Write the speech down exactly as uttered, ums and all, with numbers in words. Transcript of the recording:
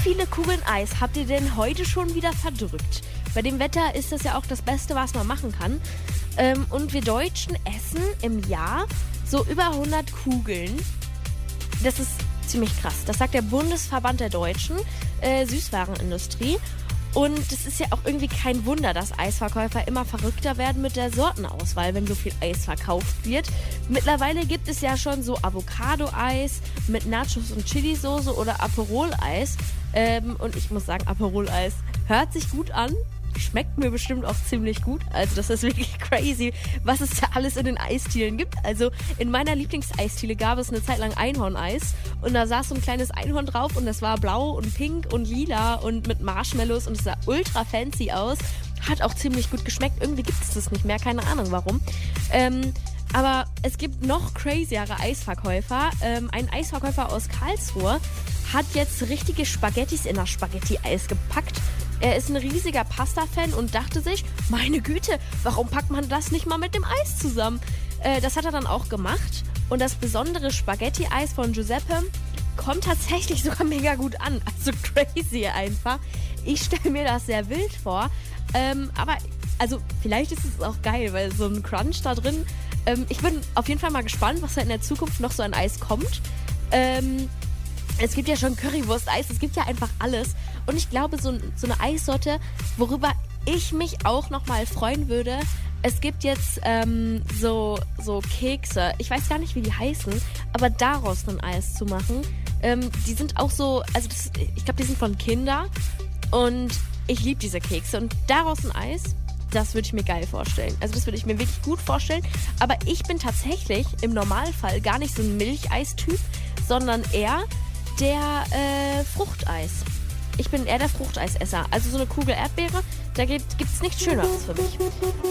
viele Kugeln Eis habt ihr denn heute schon wieder verdrückt? Bei dem Wetter ist das ja auch das Beste, was man machen kann. Ähm, und wir Deutschen essen im Jahr so über hundert Kugeln. Das ist ziemlich krass. Das sagt der Bundesverband der Deutschen äh, Süßwarenindustrie. Und es ist ja auch irgendwie kein Wunder, dass Eisverkäufer immer verrückter werden mit der Sortenauswahl, wenn so viel Eis verkauft wird. Mittlerweile gibt es ja schon so Avocado-Eis mit Nachos und Chili-Soße oder Aperol-Eis. Ähm, und ich muss sagen, Aperol-Eis hört sich gut an. Schmeckt mir bestimmt auch ziemlich gut. Also das ist wirklich crazy, was es da alles in den Eisdielen gibt. Also in meiner Lieblingseisdiele gab es eine Zeit lang Einhorneis und da saß so ein kleines Einhorn drauf und das war blau und pink und lila und mit Marshmallows und es sah ultra fancy aus. Hat auch ziemlich gut geschmeckt. Irgendwie gibt es das nicht mehr, keine Ahnung warum. Ähm, aber es gibt noch crazyere Eisverkäufer. Ähm, ein Eisverkäufer aus Karlsruhe hat jetzt richtige Spaghettis in das Spaghetti-Eis gepackt. Er ist ein riesiger Pasta-Fan und dachte sich, meine Güte, warum packt man das nicht mal mit dem Eis zusammen? Äh, das hat er dann auch gemacht. Und das besondere Spaghetti-Eis von Giuseppe kommt tatsächlich sogar mega gut an. Also crazy einfach. Ich stelle mir das sehr wild vor. Ähm, aber also vielleicht ist es auch geil, weil so ein Crunch da drin. Ähm, ich bin auf jeden Fall mal gespannt, was da in der Zukunft noch so an Eis kommt. Ähm, es gibt ja schon Currywurst-Eis, es gibt ja einfach alles. Und ich glaube, so, so eine Eissorte, worüber ich mich auch nochmal freuen würde, es gibt jetzt ähm, so, so Kekse, ich weiß gar nicht, wie die heißen, aber daraus ein Eis zu machen, ähm, die sind auch so, also das, ich glaube, die sind von Kindern und ich liebe diese Kekse und daraus ein Eis, das würde ich mir geil vorstellen. Also das würde ich mir wirklich gut vorstellen, aber ich bin tatsächlich im Normalfall gar nicht so ein Milcheistyp, sondern eher der äh, Fruchteis. Ich bin eher der Fruchteisesser. Also so eine Kugel Erdbeere, da gibt es nichts Schöneres für mich.